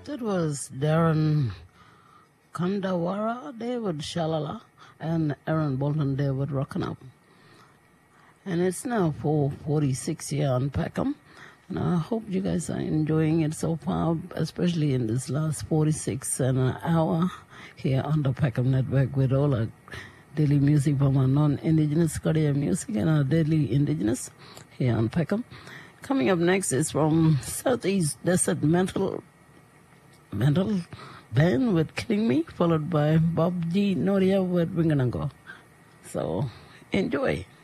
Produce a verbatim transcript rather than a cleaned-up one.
That was Darren Kandawara, David Shalala, and Aaron Bolton, David Rocking Up. And it's now four forty-six here on Peckham. And I hope you guys are enjoying it so far, especially in this last forty-six and an hour here on the Peckham Network with all our daily music from our non-Indigenous Korean music and our daily Indigenous here on Peckham. Coming up next is from Southeast Desert Mental Mental Band with Killing Me, followed by Bob G. Noria with Winganango. So enjoy.